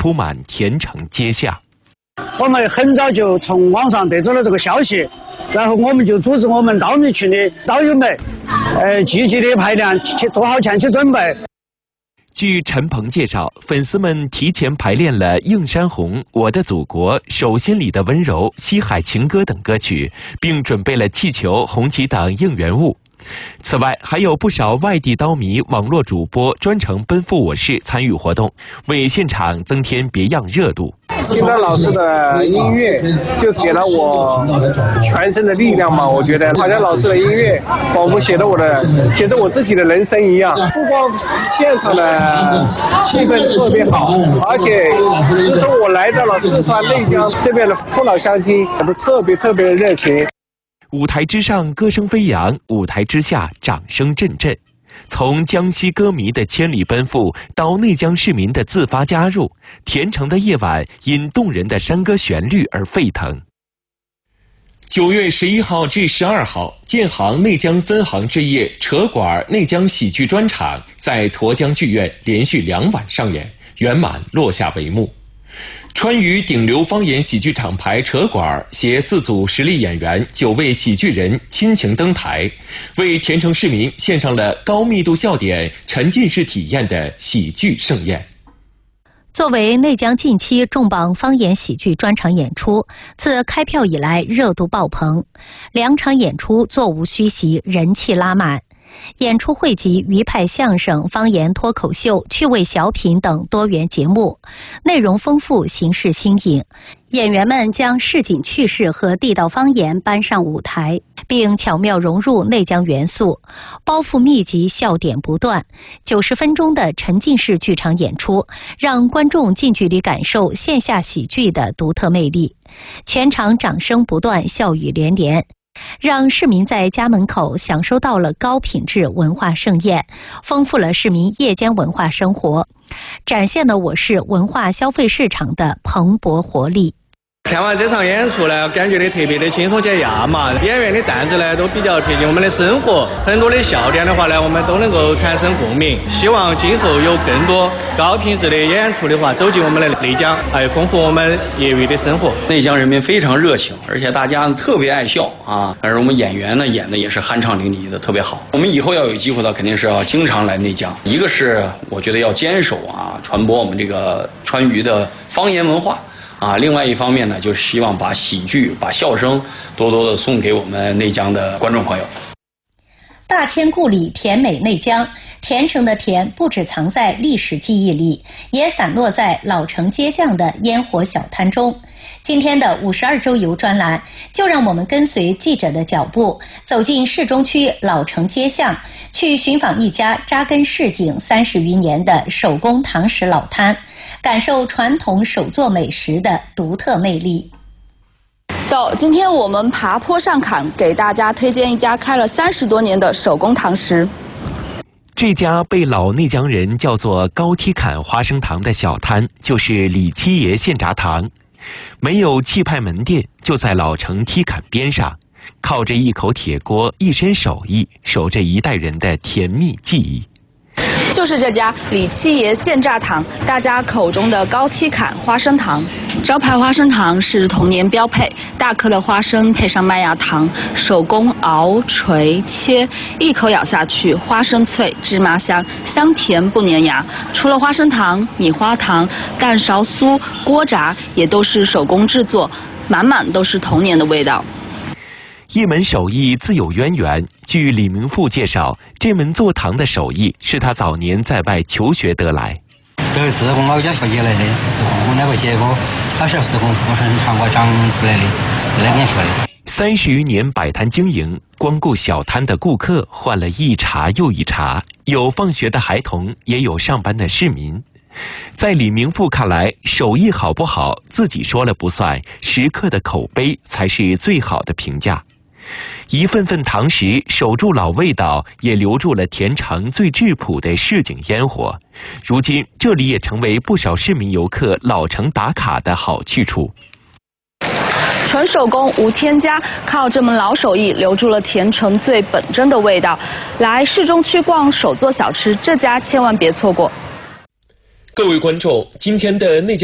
铺满田城街巷。 我们很早就从网上得知了这个消息，然后我们就组织我们稻米群的稻友们，积极的排练，做好前期准备。 据陈鹏介绍，粉丝们提前排练了《映山红》《我的祖国》《手心里的温柔》《西海情歌》等歌曲，并准备了气球、红旗等应援物。此外，还有不少外地刀迷、网络主播专程奔赴我市参与活动，为现场增添别样热度。 听到老师的音乐，就给了我全身的力量嘛。我觉得好像老师的音乐仿佛写着我自己的人生一样。不光现场的气氛特别好，而且自从我来到了四川内江这边的父老乡亲，都特别热情。 舞台之上歌声飞扬，舞台之下掌声阵阵。从江西歌迷的千里奔赴到内江市民的自发加入，田城的夜晚因动人的山歌旋律而沸腾。9月11号至12号，建行内江分行之夜扯管内江喜剧专场在沱江剧院连续2晚上演，圆满落下帷幕。川渝顶流方言喜剧厂牌扯管携4组实力演员、9位喜剧人亲情登台，为田城市民献上了高密度笑点、沉浸式体验的喜剧盛宴。 作为内江近期重磅方言喜剧专场演出，自开票以来热度爆棚，2场演出座无虚席，人气拉满。演出汇集渝派相声、方言脱口秀、趣味小品等多元节目，内容丰富，形式新颖。演员们将市井趣事和地道方言搬上舞台，并巧妙融入内江元素，包袱密集，笑点不断。90分钟的沉浸式剧场演出，让观众近距离感受线下喜剧的独特魅力。全场掌声不断，笑语连连，让市民在家门口享受到了高品质文化盛宴，丰富了市民夜间文化生活，展现了我市文化消费市场的蓬勃活力。 看完这场演出呢，感觉的特别的轻松解压嘛，演员的段子呢都比较贴近我们的生活，很多的笑点的话呢，我们都能够产生共鸣。希望今后有更多高品质的演出的话，走进我们的内江，丰富我们业余的生活。 内江人民非常热情，而且大家特别爱笑啊，而我们演员呢演的也是酣畅淋漓的，特别好。我们以后要有机会的，肯定是要经常来内江。一个是我觉得要坚守传播我们这个川渝的方言文化。另外一方面呢，就是希望把喜剧、把笑声多多的送给我们内江的观众朋友。 大千故里，甜美内江。田城的甜不只藏在历史记忆里，也散落在老城街巷的烟火小摊中。今天的52周游专栏，就让我们跟随记者的脚步，走进市中区老城街巷，去寻访一家扎根市井30余年的手工堂食老摊，感受传统手作美食的独特魅力。 走，今天我们爬坡上坎，给大家推荐一家开了30多年的手工堂食。 这家被老内江人叫做高梯坎花生堂的小摊，就是李七爷现炸堂。没有气派门店，就在老城梯坎边上，靠着一口铁锅，一身手艺，守着一代人的甜蜜记忆。 就是这家李七爷现炸堂，大家口中的高梯坎花生糖。招牌花生糖是童年标配，大颗的花生配上麦芽糖，手工熬、捶、切，一口咬下去，花生脆，芝麻香，香甜不粘牙。除了花生糖、米花糖、干苕酥、锅炸，也都是手工制作，满满都是童年的味道。 一门手艺自有渊源。据李明富介绍，这门做糖的手艺是他早年在外求学得来。 都是自贡老家学起来的，我那个结果，它是自贡富生糖果长出来的，那边学的。 30余年摆摊经营，光顾小摊的顾客换了一茬又一茬，有放学的孩童，也有上班的市民。在李明富看来，手艺好不好，自己说了不算，食客的口碑才是最好的评价。一份份堂食守住老味道，也留住了田城最质朴的市井烟火。如今这里也成为不少市民游客老城打卡的好去处。 纯手工无添加，靠这门老手艺留住了田城最本真的味道。来市中区逛手作小吃，这家千万别错过。 各位观众，今天的内江